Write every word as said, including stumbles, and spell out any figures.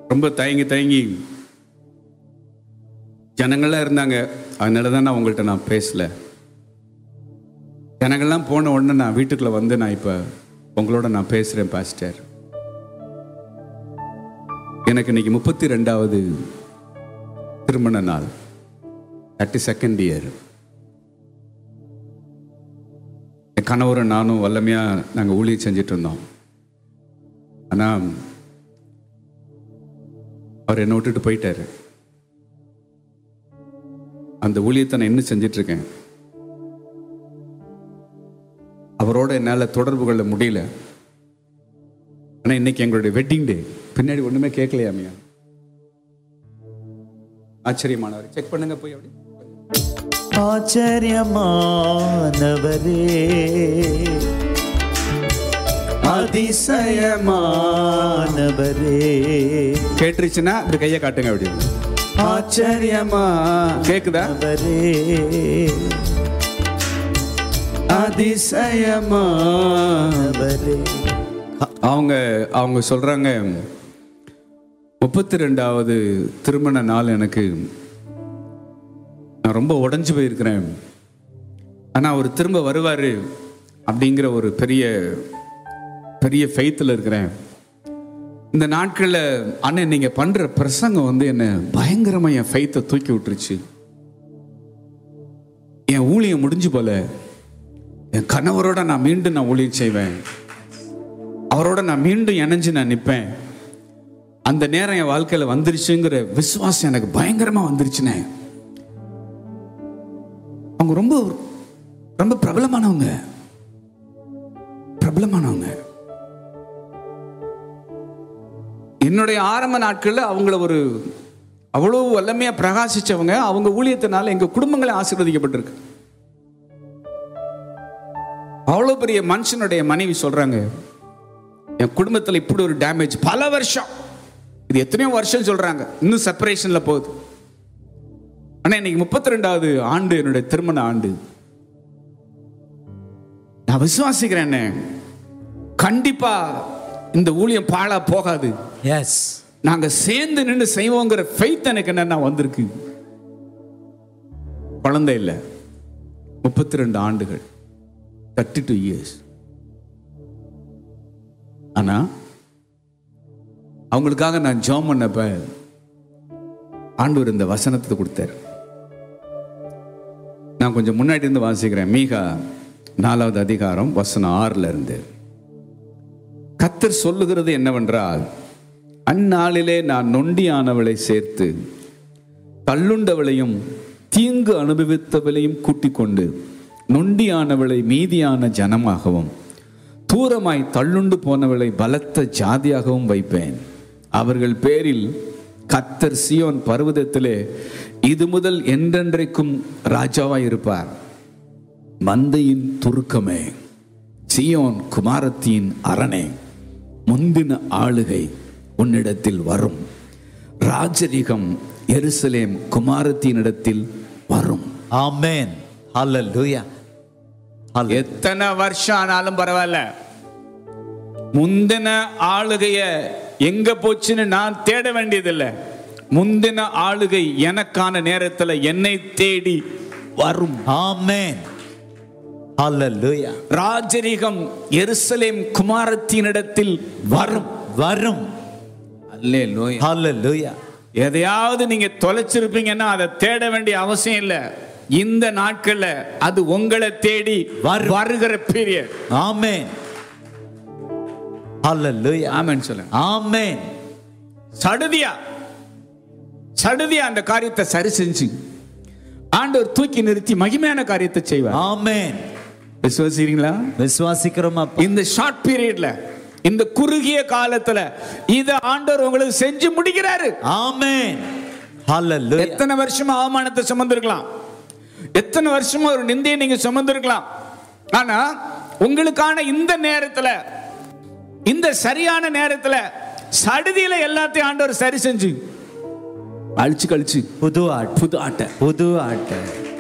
ரொம்ப தயங்கி தயங்கி ஜனங்கள்லாம் இருந்தாங்க. அதனால தான் நான் உங்கள்கிட்ட நான் பேசல. ஜனங்கள்லாம் போன உடனே நான் வீட்டுக்குள்ள வந்து நான் இப்போ உங்களோட நான் பேசுகிறேன் பாஸ்டர். எனக்கு இன்னைக்கு முப்பத்தி ரெண்டாவது திருமண நாள், தேர்ட்டி செகண்ட் இயர். என் கணவரும் நானும் வல்லமையாக நாங்கள் ஊழியம் செஞ்சிட்டு இருந்தோம். ஆனால் அவர் என்னை விட்டுட்டு போயிட்டாரு. அந்த ஊழியத்தை நான் இன்னும் செஞ்சிட்டு இருக்கேன். அவரோட என்னால் தொடர்பு கொள்ள முடியல. ஆனால் இன்னைக்கு எங்களுடைய வெட்டிங் டே. பின்னாடி ஒன்றுமே கேட்கலையாமியா? ஆச்சரியமானவர். செக் பண்ணுங்க போய். அப்படி ஆச்சரியமானவரே, அதிசயமானவரே. கேட்டுருச்சுன்னா இப்படி கையை காட்டுங்க. அப்படி ஆச்சரியமா கேக்குதா? அதிசயமானவரே. அவங்க அவங்க சொல்றாங்க, முப்பத்தி ரெண்டாவது திருமண நாள் எனக்கு நான் ரொம்ப உடைஞ்சு போயிருக்கிறேன். ஆனா அவர் திரும்ப வருவாரு அப்படிங்கிற ஒரு பெரிய பெரிய ஃபெய்த்தில் இருக்கிறேன். இந்த நாட்களில் அண்ணன் நீங்க பண்ற பிரசங்கம் வந்து என்ன பயங்கரமா என் ஃபெய்த்தை தூக்கி விட்டுருச்சு. என் ஊழியம் முடிஞ்சு போல. என் கணவரோட நான் மீண்டும் நான் ஊழியம் செய்வேன். அவரோட நான் மீண்டும் இணைஞ்சு நான் நிற்பேன். அந்த நேரம் என் வாழ்க்கையில் வந்துருச்சுங்கிற விசுவாசம் எனக்கு பயங்கரமா வந்துருச்சுனே. அவங்க ரொம்ப ரொம்ப பிரபலமானவங்க பிரபலமானவங்க என்னுடைய ஆரம்ப நாட்களில் அவங்கள ஒரு அவ்வளவு வல்லமையா பிரகாசிச்சவங்க. அவங்க ஊழியத்தினால எங்க குடும்பங்களே ஆசீர்வதிக்கப்பட்டிருக்கு. அவ்வளவு பெரிய மனுஷனுடைய மனைவி சொல்றாங்க, என் குடும்பத்தில் இப்படி ஒரு டேமேஜ் பல வருஷம், இது எத்தனையோ வருஷம் சொல்றாங்க, இன்னும் செப்பரேஷன்ல போகுது. ஆனா இன்னைக்கு முப்பத்தி ரெண்டாவது ஆண்டு என்னுடைய திருமண ஆண்டு. நான் விசுவாசிக்கிறேன், கண்டிப்பா இந்த ஊழியம் பாழா போகாது. எஸ், நாங்க சேர்ந்து நின்று செய்வோங்கிற ஃபெய்த் எனக்கு என்னன்னா வந்திருக்கு. குழந்தை இல்லை, முப்பத்தி ரெண்டு ஆண்டுகள், தேர்ட்டி டூ இயர்ஸ். ஆனா அவங்களுக்காக நான் ஜெபம் பண்ணப்ப ஆண்டவர் இந்த வசனத்தை கொடுத்தார். நான் கொஞ்சம் முன்னாடி இருந்து வாசிக்கிறேன். மீகா நாலாவது அதிகாரம் வசனம் ஆறுல இருந்து. கர்த்தர் சொல்லுகிறது என்னவென்றால், அந்நாளிலே நான் நொண்டியானவளை சேர்த்து தள்ளுண்டவளையும் தீங்கு அனுபவித்தவளையும் கூட்டிக் கொண்டு நொண்டியானவளை மீதியான ஜனமாகவும் தூரமாய் தள்ளுண்டு போனவளை பலத்த ஜாதியாகவும் வைப்பேன். அவர்கள் பேரில் கர்த்தர் சீயோன் பர்வதத்திலே இது முதல் என்றென்றைக்கும் ராஜாவாய் இருப்பார். மந்தையின் துருக்கமே, சீயோன் குமாரத்தின் அரணே, முந்தின ஆளுகை உன்னிடத்தில் வரும். ராஜரிகம் எருசலேம் குமாரத்தினிடத்தில் வரும். ஆமென். ஹல்லேலூயா. எத்தனை வருஷம் ஆனாலும் பரவாயில்ல, முந்தின ஆளுகைய எங்க போச்சுன்னு நான் தேட வேண்டியதில்லை. முந்தின ஆளுகை எனக்கான நேரத்தில் என்னை தேடி வரும். ஆமென். ஹல்லேலூயா. ராஜரிகம் எருசலேம் குமாரத்தினிடத்தில் வரும் வரும். அல்லேலூயா. ஹல்லேலூயா. எதையாவது நீங்க தொலைச்சிருப்பீங்கன்னா அதை தேட வேண்டிய அவசியம் இல்லை. இந்த நாட்கள்ல அது உங்களை தேடி வருகிற பீரியட். ஆமென். ஹல்லேலூயா. ஆமென் சொல்லுங்க. ஆமென். சடுதியா சடுதியா அந்த காரியத்தை சரி செஞ்சு ஆண்டவர் தூக்கி நிறுத்தி மகிமையான காரியத்தை செய்வார். ஆமென். விசுவாசிக்கிறீங்களா? விசுவாசிக்கிறோம். இந்த ஷார்ட் பீரியட்ல, இந்த குறுகிய காலத்துல இத ஆண்டவர் உங்களுக்கு செஞ்சு முடிக்கிறாரு. ஆமென். ஹல்லேலூயா. எத்தனை வருஷமா அவமானத்தை சுமந்திருக்கலாம், எத்தனை வருஷமா ஒரு நிந்தையை நீங்க சுமந்திருக்கலாம். ஆனா உங்களுக்கான இந்த நேரத்துல, இந்த சரியான நேரத்துல சடுதியில எல்லாத்தையும் ஆண்டவர் சரி செஞ்சு அழிச்சு கழிச்சு புது ஆட்ட புது ஆட்ட புது ஆட்ட